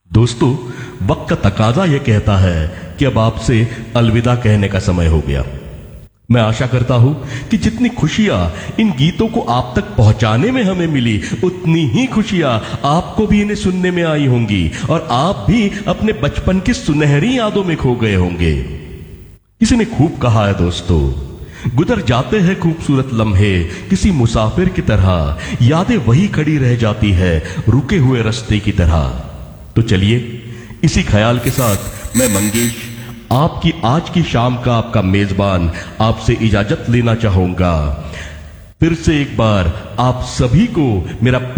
दोस्तों, वक्त का तकाजा यह कहता है कि अब आपसे अलविदा कहने का समय हो गया। मैं आशा करता हूं कि जितनी खुशियां इन गीतों को आप तक पहुंचाने में हमें मिली, उतनी ही खुशियां आपको भी इन्हें सुनने में आई होंगी और आप भी अपने बचपन की सुनहरी यादों में खो गए होंगे। किसी ने खूब कहा है दोस्तों, गुजर जाते हैं खूबसूरत लम्हे किसी मुसाफिर की तरह, यादें वही खड़ी रह जाती है रुके हुए रास्ते की तरह। तो चलिए, इसी ख्याल के साथ मैं मंगेश, आपकी आज की शाम का आपका मेजबान, आपसे इजाजत लेना चाहूंगा। फिर से एक बार आप सभी को मेरा